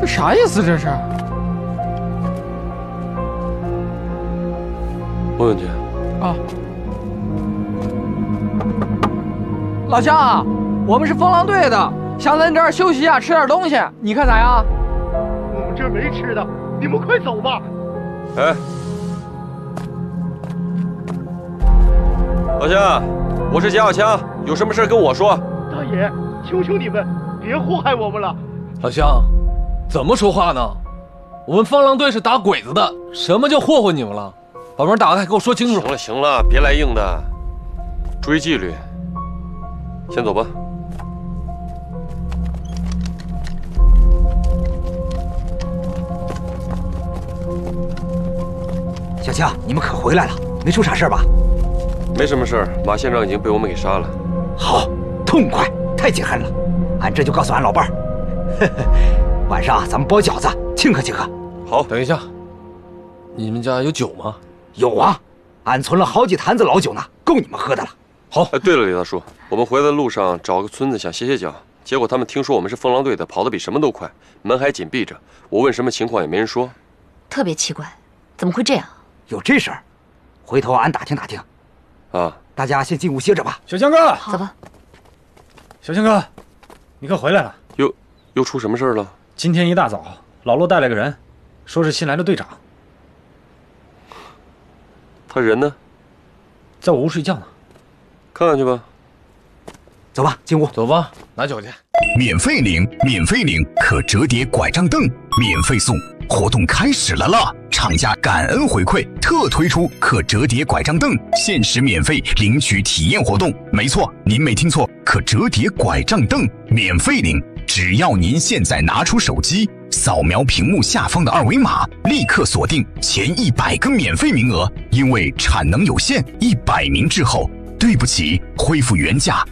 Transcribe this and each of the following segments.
这啥意思？这是？ 问问去。 啊，老乡，我们是风浪队的，想在你这儿休息一下，吃点东西，你看咋样？ 我们这儿没吃的，你们快走吧。 哎，老乡，我是贾小强，有什么事跟我说。 大爷，求求你们别祸害我们了。 老乡，怎么说话呢？我们放浪队是打鬼子的，什么叫霍霍你们了？把门打开，给我说清楚。 行了行了，别来硬的，注意纪律。先走吧。 小强，你们可回来了，没出啥事吧？ 没什么事儿，马县长已经被我们给杀了。 好，痛快，太解恨了。俺这就告诉俺老伴儿，晚上咱们包饺子庆贺庆贺。 好， 等一下，你们家有酒吗？ 有啊，俺存了好几坛子老酒呢，够你们喝的了。 好。 哎，对了，李大叔，我们回来的路上找个村子想歇歇脚，结果他们听说我们是风浪队的，跑得比什么都快，门还紧闭着。我问什么情况也没人说， 特别奇怪，怎么会这样？ 有这事儿，回头俺打听打听。 啊， 大家先进屋歇着吧。 小强哥， 走吧。 小强哥，你可回来了。 又出什么事儿了？ 今天一大早，老骆带来个人，说是新来的队长。 他人呢？ 在我屋睡觉呢。 看看去吧。 走吧，进屋。 走吧，拿酒去。 免费领，免费领可折叠拐杖凳，免费送，活动开始了啦！厂家感恩回馈，特推出可折叠拐杖凳，限时免费领取体验活动。没错，您没听错，可折叠拐杖凳免费领，只要您现在拿出手机，扫描屏幕下方的二维码，立刻锁定前100个免费名额。因为产能有限，100名之后。对不起，恢复原价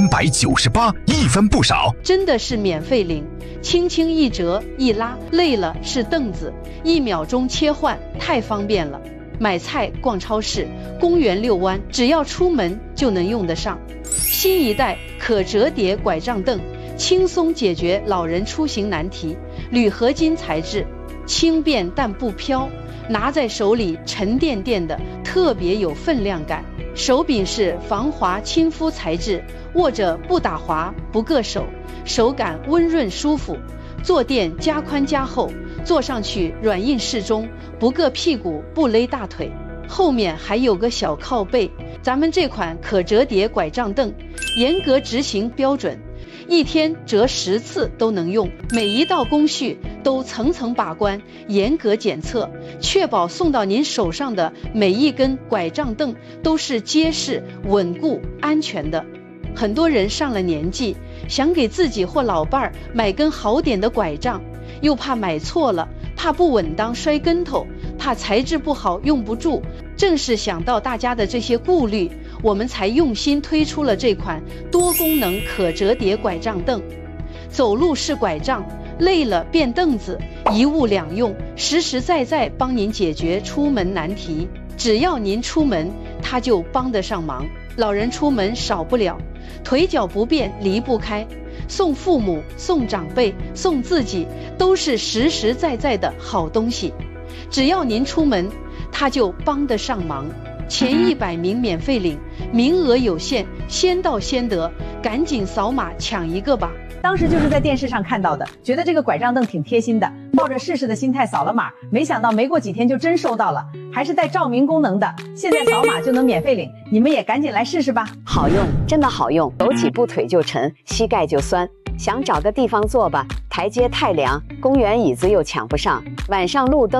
398，一分不少。 真的是免费领，轻轻一折一拉，累了是凳子，1秒钟切换，太方便了。买菜、逛超市、公园遛弯，只要出门就能用得上。新一代可折叠拐杖凳，轻松解决老人出行难题。铝合金材质，轻便但不飘，拿在手里沉甸甸的，特别有分量感。手柄是防滑亲肤材质，握着不打滑不硌手，手感温润舒服。坐垫加宽加厚，坐上去软硬适中，不硌屁股不勒大腿。后面还有个小靠背。咱们这款可折叠拐杖凳严格执行标准，1天折10次都能用，每一道工序都层层把关，严格检测，确保送到您手上的每一根拐杖凳都是结实、稳固、安全的。很多人上了年纪，想给自己或老伴儿买根好点的拐杖，又怕买错了，怕不稳当摔跟头，怕材质不好用不住。正是想到大家的这些顾虑，我们才用心推出了这款多功能可折叠拐杖凳。走路是拐杖，累了变凳子，一物两用，实实在在帮您解决出门难题。只要您出门，它就帮得上忙。老人出门少不了，腿脚不便离不开，送父母、送长辈、送自己，都是实实在在的好东西。只要您出门，它就帮得上忙。前100名免费领，名额有限，先到先得，赶紧扫码抢一个吧。 当时就是在电视上看到的，觉得这个拐杖凳挺贴心的，抱着试试的心态扫了码，没想到没过几天就真收到了，还是带照明功能的，现在扫码就能免费领，你们也赶紧来试试吧。 好用，真的好用，走几步腿就沉，膝盖就酸，想找个地方坐吧，台阶太凉，公园椅子又抢不上，晚上路灯